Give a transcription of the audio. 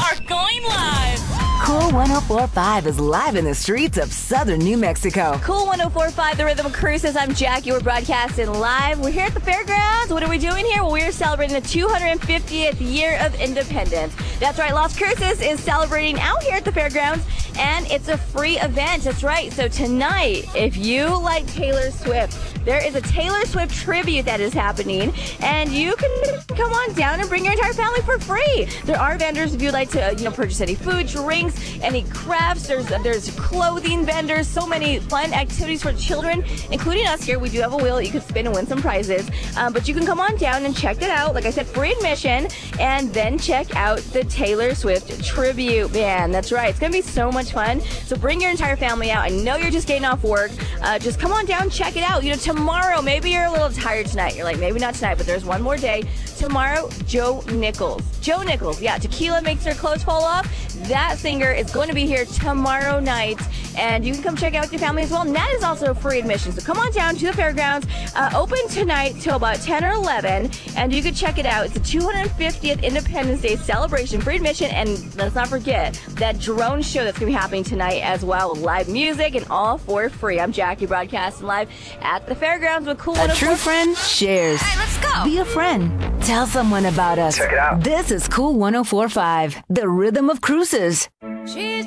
are going live. Cool 104.5 is live in the streets of southern New Mexico. Cool 104.5, The Rhythm of Cruces. I'm Jackie. We're broadcasting live. We're here at the fairgrounds. What are we doing here? Well, we're celebrating the 250th year of independence. That's right. Las Cruces is celebrating out here at the fairgrounds, and it's a free event. That's right. So tonight, if you like Taylor Swift, there is a Taylor Swift tribute that is happening, and you can come on down and bring your entire family for free. There are vendors if you'd like to, purchase any food, drinks, any crafts. There's clothing vendors, so many fun activities for children, including us here. We do have a wheel that you can spin and win some prizes. But you can come on down and check it out. Like I said, free admission, and then check out the Taylor Swift tribute band. That's right. It's going to be so much fun. So bring your entire family out. I know you're just getting off work. Just come on down, check it out. Tomorrow, maybe you're a little tired tonight. You're like, maybe not tonight, but there's one more day. Tomorrow, Joe Nichols. Joe Nichols, yeah, Tequila Makes Her Clothes Fall Off. That singer is going to be here tomorrow night, and you can come check it out with your family as well. And that is also free admission. So come on down to the fairgrounds. Open tonight till about 10 or 11, and you can check it out. It's the 250th Independence Day celebration, free admission, and let's not forget that drone show that's going to be happening tonight as well, with live music and all for free. I'm Jackie, broadcasting live at the fairgrounds with Cool. A true friend shares. All right, let's go. Be a friend. Tell someone about us. Check it out. This is Cool 104.5, The Rhythm of Cruces. She's